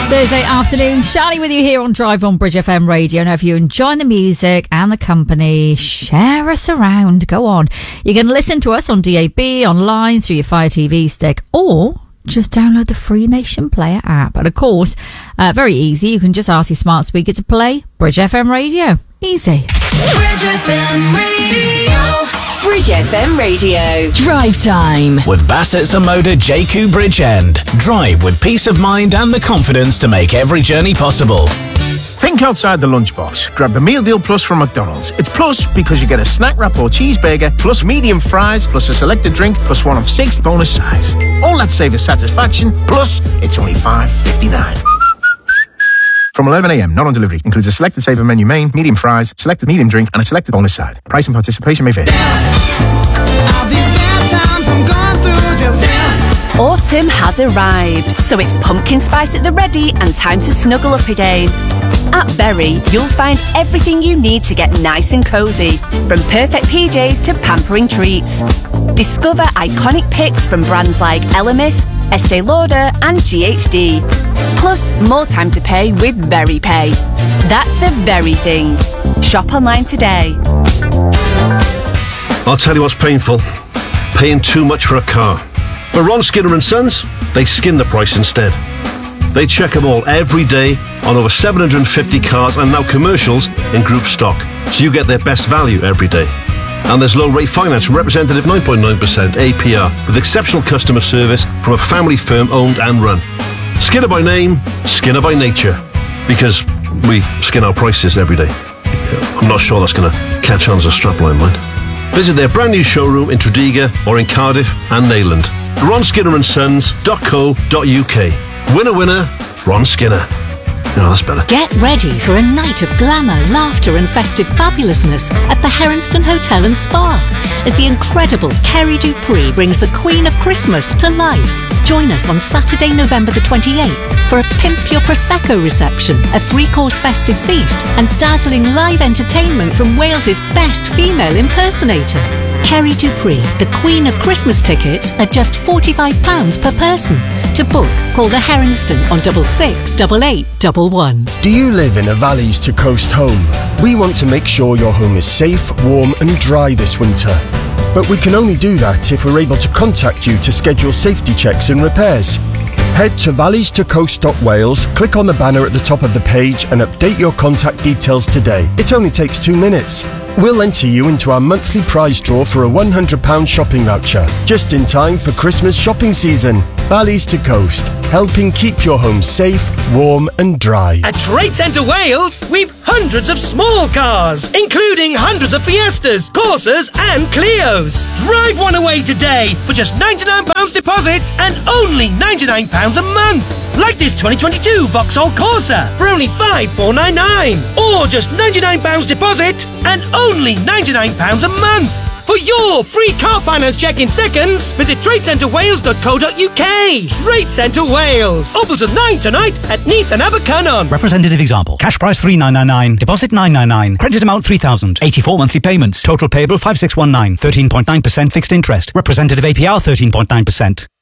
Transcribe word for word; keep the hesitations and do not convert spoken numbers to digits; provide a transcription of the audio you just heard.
Thursday afternoon, Charlie with you here on Drive on Bridge F M Radio. Now, if you're enjoying the music and the company, share us around. Go on. You can listen to us on D A B, online, through your Fire T V stick, or just download the free Nation Player app. And of course, uh, very easy. You can just ask your smart speaker to play Bridge F M Radio. Easy. Bridge F M Radio. Bridge F M Radio. Drive time. With Bassett Zamoda J Q Bridgend. Drive with peace of mind and the confidence to make every journey possible. Think outside the lunchbox. Grab the Meal Deal Plus from McDonald's. It's plus because you get a snack wrap or cheeseburger, plus medium fries, plus a selected drink, plus one of six bonus sides. All that saver satisfaction, plus it's only five fifty-nine. From eleven a.m, not on delivery. Includes a selected saver menu main, medium fries, selected medium drink, and a selected bonus side. Price and participation may vary. Autumn has arrived, so it's pumpkin spice at the ready and time to snuggle up again. At Berry, you'll find everything you need to get nice and cosy, from perfect P Js to pampering treats. Discover iconic picks from brands like Elemis, Estee Lauder and G H D. Plus, more time to pay with Berry Pay. That's the very thing. Shop online today. I'll tell you what's painful. Paying too much for a car. But Ron Skinner and Sons, they skin the price instead. They check them all every day on over seven hundred fifty cars and now commercials in group stock, so you get their best value every day. And there's low rate finance from representative nine point nine percent A P R with exceptional customer service from a family firm owned and run. Skinner by name, Skinner by nature. Because we skin our prices every day. I'm not sure that's going to catch on as a strapline, mind. Visit their brand new showroom in Tredegar or in Cardiff and Neyland. ron skinner and sons dot co dot uk. Winner, winner, Ron Skinner. No, that's better. Get ready for a night of glamour, laughter and festive fabulousness at the Heronston Hotel and Spa as the incredible Kerry Dupree brings the Queen of Christmas to life. Join us on Saturday, November the twenty-eighth for a Pimp Your Prosecco reception, a three-course festive feast and dazzling live entertainment from Wales's best female impersonator. Kerry Dupree, the Queen of Christmas tickets at just forty-five pounds per person. To book, call the Heronston on double six double eight double one. Do you live in a valleys to coast home? We want to make sure your home is safe, warm and dry this winter. But we can only do that if we're able to contact you to schedule safety checks and repairs. Head to valleys to coast dot wales, click on the banner at the top of the page and update your contact details today. It only takes two minutes. We'll enter you into our monthly prize draw for a one hundred pounds shopping voucher, just in time for Christmas shopping season. Valleys to Coast, helping keep your home safe, warm and dry. At Trade Centre Wales, we've hundreds of small cars, including hundreds of Fiestas, Corsas and Clios. Drive one away today for just ninety-nine pounds deposit and only ninety-nine pounds a month. Like this twenty twenty-two Vauxhall Corsa for only five thousand four hundred ninety-nine. Or just ninety-nine pounds deposit and only ninety-nine pounds a month. For your free car finance check in seconds, visit trade centre wales dot co dot uk. Trade Centre Wales. Open till nine tonight at Neath and Abercynon. Representative example. Cash price three thousand nine hundred ninety-nine. Deposit nine hundred ninety-nine. Credit amount three thousand. eighty-four monthly payments. Total payable five thousand six hundred nineteen. thirteen point nine percent fixed interest. Representative A P R thirteen point nine percent.